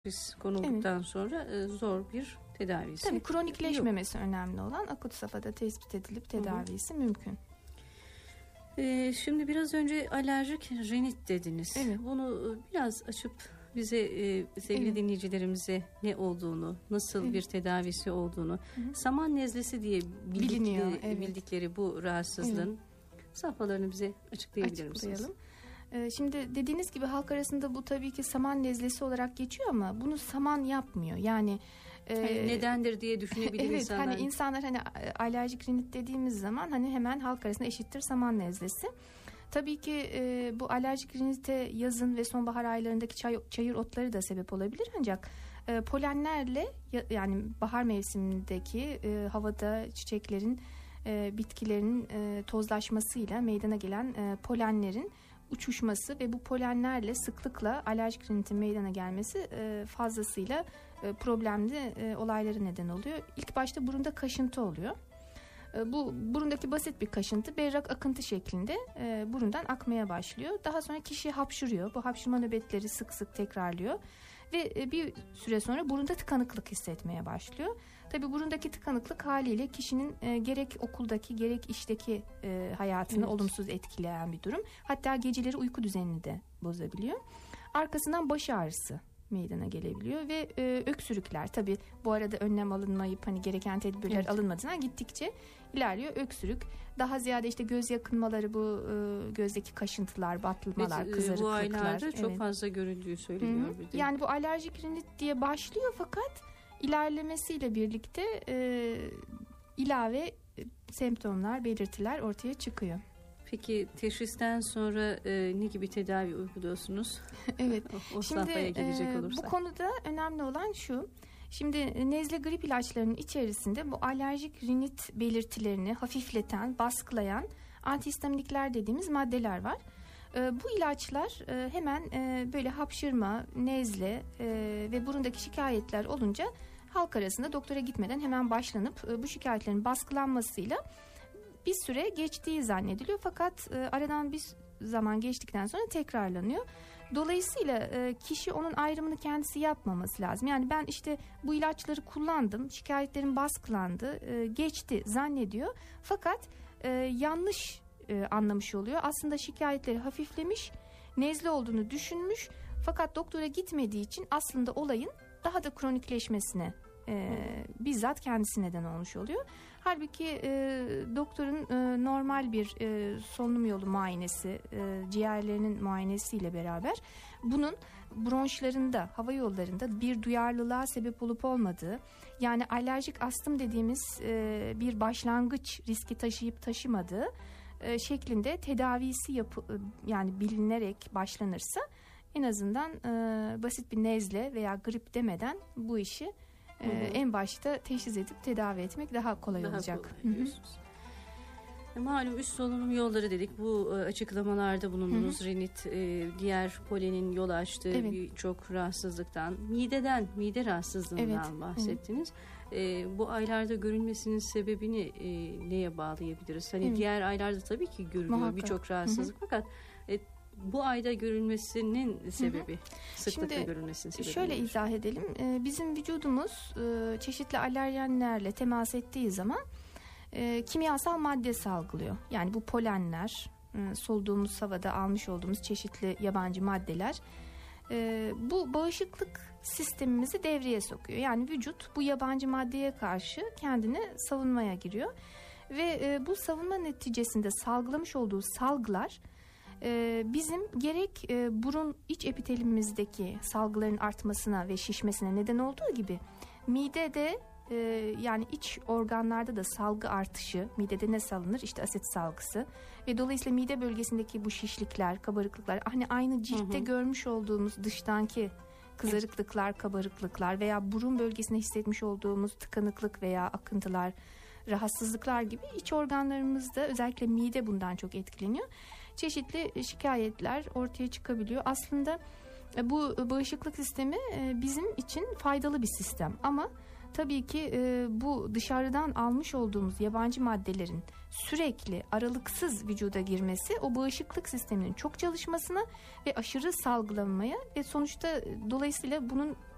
Biz konulduktan sonra zor bir tedavisi. Tabii kronikleşmemesi önemli olan, akut safhada tespit edilip tedavisi mümkün. Şimdi biraz önce alerjik rinit dediniz. Evet. Bunu biraz açıp bize sevgili dinleyicilerimize ne olduğunu, nasıl bir tedavisi olduğunu, saman nezlesi diye bildikleri bu rahatsızlığın safhalarını bize açıklayabilir misiniz? Şimdi dediğiniz gibi halk arasında bu tabii ki saman nezlesi olarak geçiyor ama bunu saman yapmıyor. Yani nedendir diye düşünebilir insanlar. Hani insanlar alerjik rinit dediğimiz zaman hemen halk arasında eşittir saman nezlesi. Tabii ki bu alerjik rinite yazın ve sonbahar aylarındaki çayır otları da sebep olabilir, ancak polenlerle, yani bahar mevsimindeki havada çiçeklerin, bitkilerin tozlaşmasıyla meydana gelen polenlerin uçuşması ve bu polenlerle sıklıkla alerjik rinitin meydana gelmesi fazlasıyla problemli olaylara neden oluyor. İlk başta burunda kaşıntı oluyor. Bu burundaki basit bir kaşıntı berrak akıntı şeklinde burundan akmaya başlıyor. Daha sonra kişi hapşırıyor. Bu hapşırma nöbetleri sık sık tekrarlıyor. Ve bir süre sonra burunda tıkanıklık hissetmeye başlıyor. Tabii burundaki tıkanıklık haliyle kişinin gerek okuldaki gerek işteki hayatını olumsuz etkileyen bir durum. Hatta geceleri uyku düzenini de bozabiliyor. Arkasından baş ağrısı meydana gelebiliyor ve öksürükler. Tabii bu arada önlem alınmayıp gereken tedbirler alınmadığından gittikçe ilerliyor. Öksürük, daha ziyade göz yakınmaları, bu gözdeki kaşıntılar, batılmalar, kızarıklıklar. Bu aylarda çok fazla görüldüğü söyleniyor. Yani bu alerjik rinit diye başlıyor, fakat ilerlemesiyle birlikte ilave semptomlar, belirtiler ortaya çıkıyor. Peki teşhisten sonra ne gibi tedavi uyguluyorsunuz? Evet. o safhaya gelecek olursak. Bu konuda önemli olan şu. Şimdi nezle grip ilaçlarının içerisinde bu alerjik rinit belirtilerini hafifleten, baskılayan antihistaminikler dediğimiz maddeler var. Bu ilaçlar hemen böyle hapşırma, nezle ve burundaki şikayetler olunca halk arasında doktora gitmeden hemen başlanıp bu şikayetlerin baskılanmasıyla bir süre geçtiği zannediliyor, fakat aradan bir zaman geçtikten sonra tekrarlanıyor. Dolayısıyla kişi onun ayrımını kendisi yapmaması lazım. Yani ben bu ilaçları kullandım, şikayetlerim baskılandı, geçti zannediyor, fakat yanlış anlamış oluyor. Aslında şikayetleri hafiflemiş, nezle olduğunu düşünmüş, fakat doktora gitmediği için aslında olayın daha da kronikleşmesine bizzat kendisi neden olmuş oluyor. Halbuki doktorun normal bir solunum yolu muayenesi, ciğerlerinin muayenesiyle beraber bunun bronşlarında, hava yollarında bir duyarlılığa sebep olup olmadığı, yani alerjik astım dediğimiz bir başlangıç riski taşıyıp taşımadığı şeklinde tedavisi yani bilinerek başlanırsa en azından basit bir nezle veya grip demeden bu işi en başta teşhis edip tedavi etmek daha kolay olacak. Malum üst solunum yolları dedik. Bu açıklamalarda bulundunuz. Rinit, diğer polenin yol açtığı birçok rahatsızlıktan, mide rahatsızlığından bahsettiniz. Bu aylarda görülmesinin sebebini neye bağlayabiliriz? Diğer aylarda tabii ki görülüyor birçok rahatsızlık, fakat bu ayda görülmesinin sebebi, sıklıkla görülmesinin sebebi. Şöyle izah edelim. Bizim vücudumuz çeşitli alerjenlerle temas ettiği zaman kimyasal madde salgılıyor. Yani bu polenler, soluduğumuz havada almış olduğumuz çeşitli yabancı maddeler bu bağışıklık sistemimizi devreye sokuyor. Yani vücut bu yabancı maddeye karşı kendini savunmaya giriyor ve bu savunma neticesinde salgılamış olduğu salgılar bizim gerek burun iç epitelimimizdeki salgıların artmasına ve şişmesine neden olduğu gibi midede, yani iç organlarda da salgı artışı, midede ne salınır? Asit salgısı ve dolayısıyla mide bölgesindeki bu şişlikler, kabarıklıklar, aynı ciltte görmüş olduğumuz dıştanki kızarıklıklar, kabarıklıklar veya burun bölgesinde hissetmiş olduğumuz tıkanıklık veya akıntılar, rahatsızlıklar gibi iç organlarımızda özellikle mide bundan çok etkileniyor. Çeşitli şikayetler ortaya çıkabiliyor. Aslında bu bağışıklık sistemi bizim için faydalı bir sistem, ama tabii ki bu dışarıdan almış olduğumuz yabancı maddelerin sürekli aralıksız vücuda girmesi o bağışıklık sisteminin çok çalışmasına ve aşırı salgılanmaya ve sonuçta dolayısıyla bunun